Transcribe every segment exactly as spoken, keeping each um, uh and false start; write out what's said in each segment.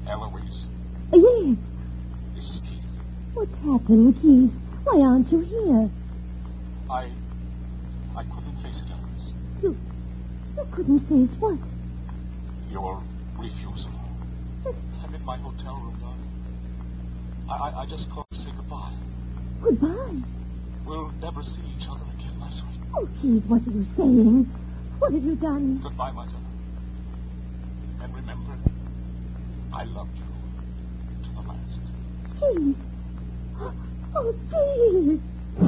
Eloise? Yes. This is Keith. What's happened, Keith? Why aren't you here? I... I couldn't face it, Eloise. You... You couldn't face what? Your refusal. But... I'm in my hotel room, darling. I, I, I just called to say goodbye. Goodbye. We'll never see each other again, my sweet. Oh, Keith, what are you saying? What have you done? Goodbye, my darling. And remember, I loved you to the last. Keith. Oh, Keith.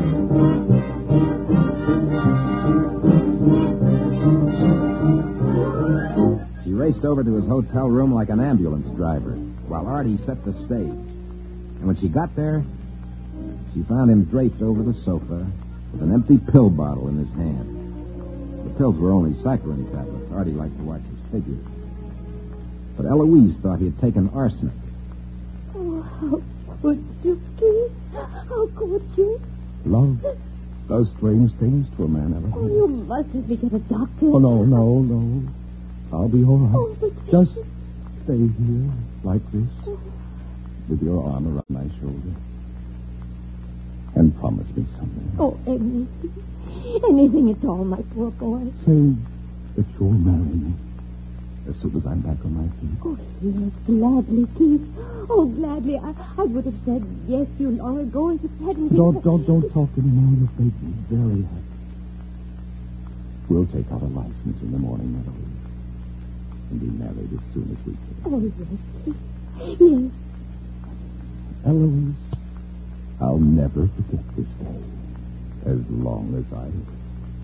She raced over to his hotel room like an ambulance driver, while Artie set the stage. And when she got there, she found him draped over the sofa with an empty pill bottle in his hand. The pills were only saccharin tablets. Artie liked to watch his figures. But Eloise thought he had taken arsenic. Oh, how could you, Keith? How could you? Love does strange things to a man, Eloise. Oh, you must have me get a doctor. Oh, no, no, no. I'll be all right. Oh, but... Just stay here, like this, with your arm around my shoulder. And promise me something. Oh, anything. Anything at all, my poor boy. Say that you'll marry me as soon as I'm back on my feet. Oh, yes, gladly, Keith. Oh, gladly. I, I would have said yes to you long ago if it hadn't been... Don't, don't, don't talk anymore. You've made me very happy. We'll take out a license in the morning, Eloise, and be married as soon as we can. Oh, yes, Keith. Yes. Eloise, I'll never forget this day as long as I live.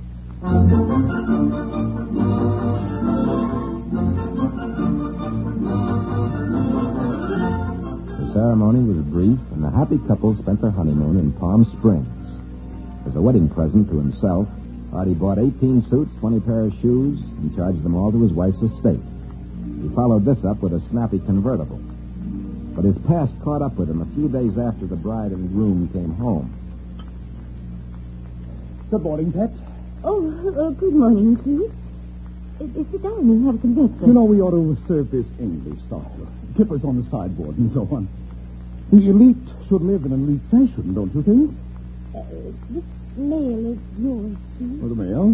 The ceremony was brief, and the happy couple spent their honeymoon in Palm Springs. As a wedding present to himself, Artie bought eighteen suits, twenty pairs of shoes, and charged them all to his wife's estate. He followed this up with a snappy convertible. But his past caught up with him a few days after the bride and groom came home. Good morning, Pet. Oh, uh, good morning, Keith. Uh, sit down and have some breakfast. You know, we ought to serve this English style. Kippers on the sideboard and so on. The elite should live in an elite fashion, don't you think? Uh, this mail is yours, Keith. Oh, the mail?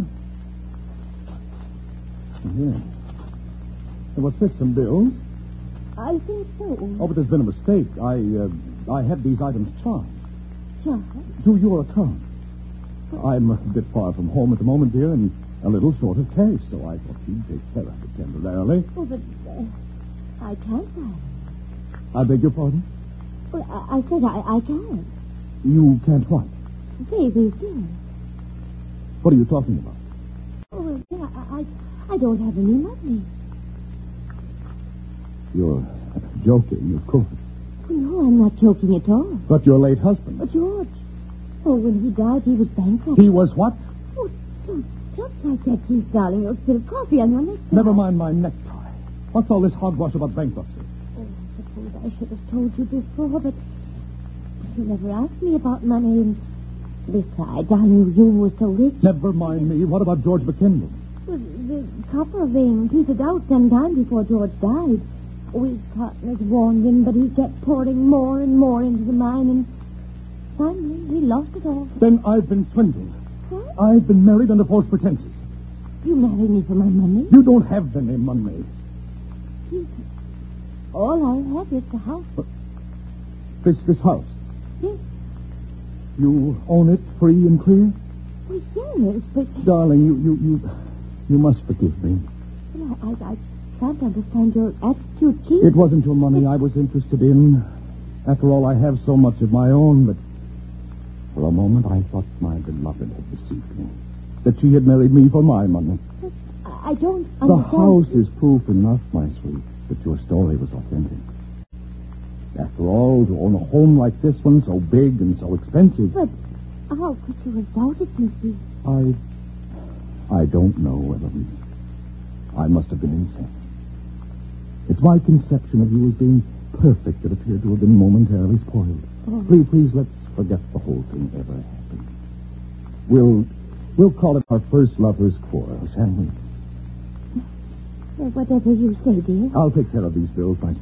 Yeah. And what's this, some bills? I think so. Oh, but there's been a mistake. I, uh, I had these items charged. Charged? To your account. I'm a bit far from home at the moment, dear, and a little short of cash, so I thought you'd take care of it temporarily. Oh, but uh, I can't, I. I beg your pardon? Well, I, I said I, I can't. You can't what? Pay these bills. What are you talking about? Oh, well, yeah, I, I, I don't have any money. You're joking, of course. Oh, no, I'm not joking at all. But your late husband. But George. Oh, when he died, he was bankrupt. He was what? Oh, don't jump like that, Keith, darling. You'll spill coffee on your necktie. Never mind my necktie. What's all this hogwash about bankruptcy? Oh, I suppose I should have told you before, but you never asked me about money, and besides, I knew you were so rich. Never mind me. What about George McKinley? Well, the copper vein petered out some time before George died. Oh, his partners warned him, but he kept pouring more and more into the mine, and finally he lost it all. Then I've been swindled. What? I've been married under false pretenses. You married me for my money? You don't have any money. Keith, all I have is the house. But this, this house, Yes. you own it free and clear? Well, yes, but... Darling, you, you, you, you must forgive me. Well, I, I can't understand your attitude, Keith. It wasn't your money I was interested in. After all, I have so much of my own, but for a moment I thought my beloved had deceived me. That she had married me for my money. But I I don't The understand... house is proof enough, my sweet, that your story was authentic. After all, to own a home like this one, so big and so expensive... But how could you have doubted me, Keith? I... I don't know, Eloise. I must have been insane. It's my conception of you as being perfect that appeared to have been momentarily spoiled. Oh. Please, please, let's forget the whole thing ever happened. We'll... We'll call it our first lover's quarrel, shall we? Well, whatever you say, dear. I'll take care of these bills myself.